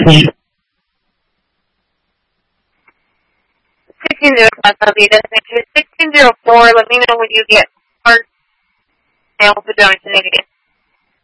I'll be destination 1604. Let me know when you get part mail to donation again.